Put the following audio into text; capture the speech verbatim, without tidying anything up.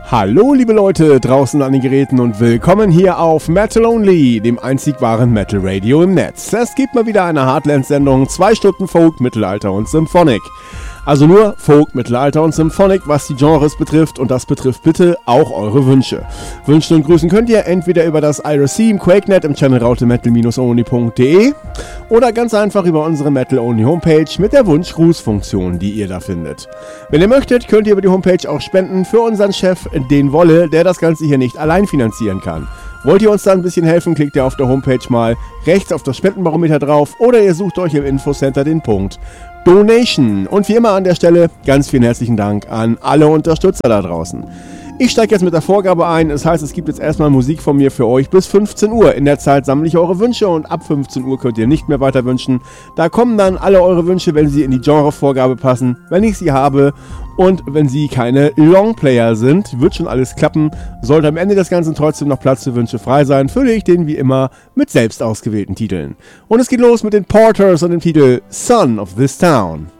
Hallo liebe Leute draußen an den Geräten und willkommen hier auf Metal Only, dem einzig wahren Metal Radio im Netz. Es gibt mal wieder eine Heartland-Sendung, zwei Stunden Folk, Mittelalter und Symphonic. Also nur Folk, Mittelalter und Symphonic, was die Genres betrifft, und das betrifft bitte auch eure Wünsche. Wünschen und grüßen könnt ihr entweder über das I R C im QuakeNet im Channel raute metal only punkt de oder ganz einfach über unsere Metal Only Homepage mit der Wunsch-Gruß-Funktion, die ihr da findet. Wenn ihr möchtet, könnt ihr über die Homepage auch spenden für unseren Chef, den Wolle, der das Ganze hier nicht allein finanzieren kann. Wollt ihr uns da ein bisschen helfen, klickt ihr auf der Homepage mal rechts auf das Spendenbarometer drauf oder ihr sucht euch im Infocenter den Punkt Donation. Und wie immer an der Stelle ganz vielen herzlichen Dank an alle Unterstützer da draußen. Ich steige jetzt mit der Vorgabe ein, das heißt, es gibt jetzt erstmal Musik von mir für euch bis fünfzehn Uhr. In der Zeit sammle ich eure Wünsche und ab fünfzehn Uhr könnt ihr nicht mehr weiter wünschen. Da kommen dann alle eure Wünsche, wenn sie in die Genrevorgabe passen, wenn ich sie habe und wenn sie keine Longplayer sind. Wird schon alles klappen. Sollte am Ende des Ganzen trotzdem noch Platz für Wünsche frei sein, fülle ich den wie immer mit selbst ausgewählten Titeln. Und es geht los mit den Porters und dem Titel Son of This Town.